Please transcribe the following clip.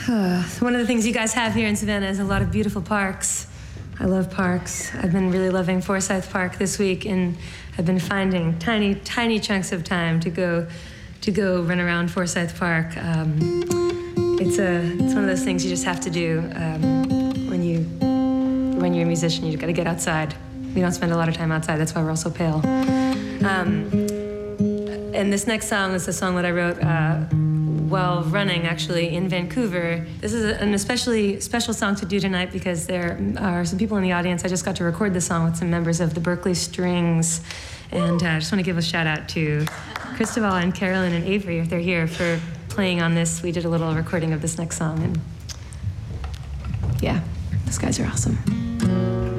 One of the things you guys have here in Savannah is a lot of beautiful parks. I love parks. I've been really loving Forsyth Park this week, and I've been finding tiny, tiny chunks of time to go run around Forsyth Park. It's one of those things you just have to do when you're a musician. You've got to get outside. We don't spend a lot of time outside. That's why we're all so pale. And this next song is a song that I wrote while running, actually, in Vancouver. This is an especially special song to do tonight because there are some people in the audience. I just got to record this song with some members of the Berkeley Strings. And I just want to give a shout out to Cristobal and Carolyn and Avery, if they're here, for playing on this. We did a little recording of this next song. And yeah, those guys are awesome.